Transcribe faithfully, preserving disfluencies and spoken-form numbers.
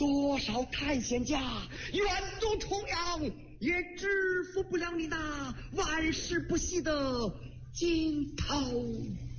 多少探险家远渡重洋，也制服不了你那万世不息的惊涛。